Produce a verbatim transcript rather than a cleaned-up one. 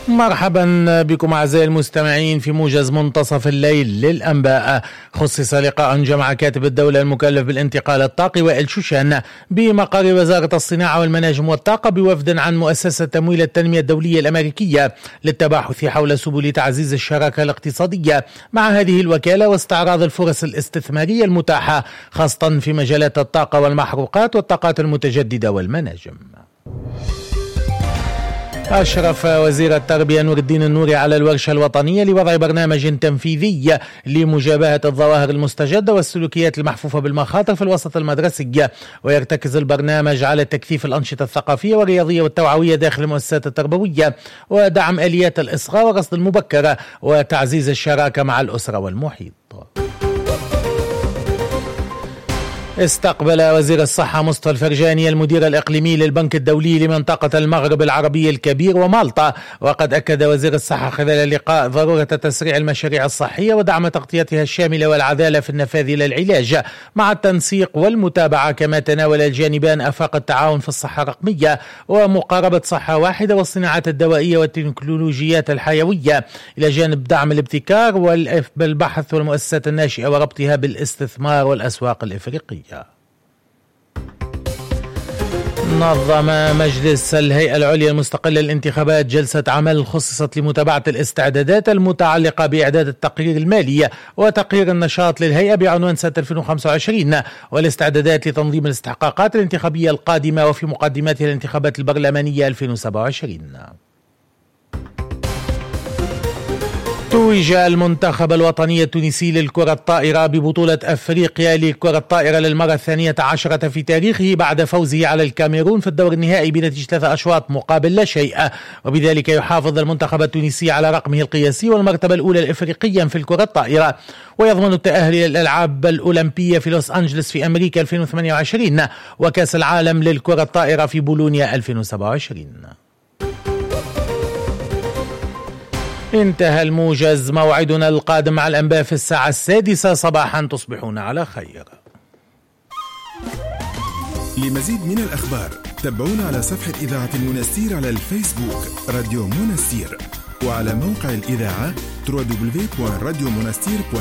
مرحبا بكم أعزائي المستمعين في موجز منتصف الليل للأنباء. خصص لقاء جمع كاتب الدولة المكلف بالانتقال الطاقي وائل شوشان بمقر وزارة الصناعة والمناجم والطاقة بوفد عن مؤسسة تمويل التنمية الدولية الأمريكية للتباحث حول سبل تعزيز الشراكة الاقتصادية مع هذه الوكالة واستعراض الفرص الاستثمارية المتاحة خاصة في مجالات الطاقة والمحروقات والطاقات المتجددة والمناجم. أشرف وزير التربية نور الدين النوري على الورشة الوطنية لوضع برنامج تنفيذي لمجابهة الظواهر المستجدة والسلوكيات المحفوفة بالمخاطر في الوسط المدرسي، ويرتكز البرنامج على تكثيف الأنشطة الثقافية والرياضية والتوعوية داخل المؤسسات التربوية ودعم آليات الإصغاء والرصد المبكر وتعزيز الشراكة مع الأسرة والمحيط. استقبل وزير الصحة مصطفى الفرجاني المدير الإقليمي للبنك الدولي لمنطقة المغرب العربي الكبير ومالطا، وقد أكد وزير الصحة خلال اللقاء ضرورة تسريع المشاريع الصحية ودعم تغطيتها الشاملة والعدالة في النفاذ للعلاج مع التنسيق والمتابعة، كما تناول الجانبان آفاق التعاون في الصحة الرقمية ومقاربة صحة واحدة والصناعات الدوائية والتكنولوجيات الحيوية، إلى جانب دعم الابتكار والبحث والمؤسسات الناشئة وربطها بالاستثمار والأسواق الإفريقية. نظم مجلس الهيئة العليا المستقلة للانتخابات جلسة عمل خصصت لمتابعة الاستعدادات المتعلقة بإعداد التقرير المالي وتقرير النشاط للهيئة بعنوان سنة ألفين وخمسة وعشرين والاستعدادات لتنظيم الاستحقاقات الانتخابية القادمة وفي مقدماتها الانتخابات البرلمانية ألفين وسبعة وعشرين. توج المنتخب الوطني التونسي للكرة الطائرة ببطولة أفريقيا للكرة الطائرة للمرة الثانية عشرة في تاريخه بعد فوزه على الكاميرون في الدور النهائي بنتيجة ثلاثة أشواط مقابل لا شيء، وبذلك يحافظ المنتخب التونسي على رقمه القياسي والمرتبة الأولى الإفريقيا في الكرة الطائرة، ويضمن التأهل إلى الألعاب الأولمبية في لوس أنجلوس في أمريكا ألفين وثمانية وعشرين وكأس العالم للكرة الطائرة في بولونيا ألفين وسبعة وعشرين. انتهى الموجز. موعدنا القادم مع الأنباء في الساعة السادسة صباحا. تصبحون على خير. لمزيد من الأخبار تابعونا على صفحة إذاعة المنستير على الفيسبوك راديو منستير، وعلى موقع الإذاعة دبليو دبليو دبليو دوت راديو منستير.